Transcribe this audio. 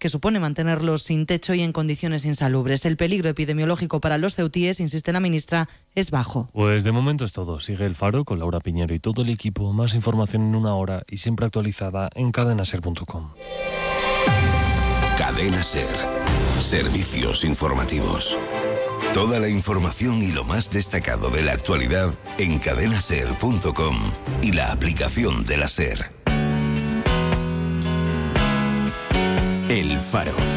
que supone mantenerlos sin techo y en condiciones insalubres. El peligro epidemiológico para los ceutíes, insiste la ministra, es bajo. Pues de momento es todo. Sigue El Faro con Laura Piñero y todo el equipo. Más información en una hora y siempre actualizada en cadenaser.com. Cadena Ser. Servicios informativos. Toda la información y lo más destacado de la actualidad en cadenaser.com y la aplicación de la Ser. El Faro.